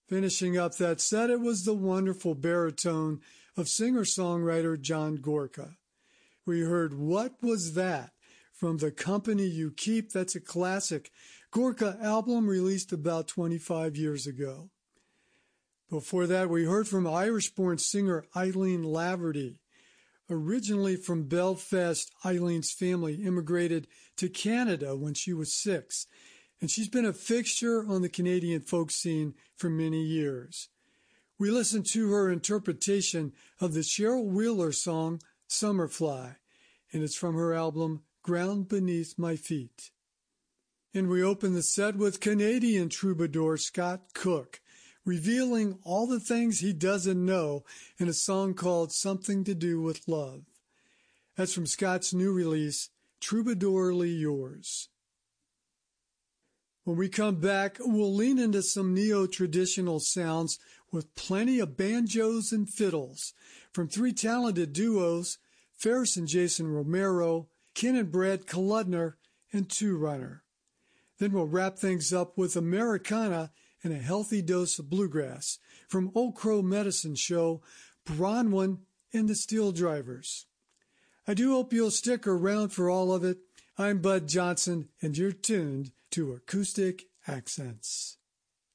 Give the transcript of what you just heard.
Finishing up that set, it was the wonderful baritone of singer-songwriter John Gorka. We heard What Was That from The Company You Keep. That's a classic Gorka album released about 25 years ago. Before that, we heard from Irish-born singer Eileen Laverty. Originally from Belfast, Eileen's family immigrated to Canada when she was 6, and she's been a fixture on the Canadian folk scene for many years. We listened to her interpretation of the Cheryl Wheeler song Summerfly, and it's from her album Ground Beneath My Feet. And we open the set with Canadian troubadour Scott Cook, revealing all the things he doesn't know in a song called Something to Do with Love. That's from Scott's new release, Troubadourly Yours. When we come back, we'll lean into some neo-traditional sounds with plenty of banjos and fiddles from three talented duos, Ferris and Jason Romero, Ken and Brad Kaludner, and Two Runner. Then we'll wrap things up with Americana and a healthy dose of bluegrass from Old Crow Medicine Show, Bronwyn and the Steel Drivers. I do hope you'll stick around for all of it. I'm Bud Johnson, and you're tuned to Acoustic Accents.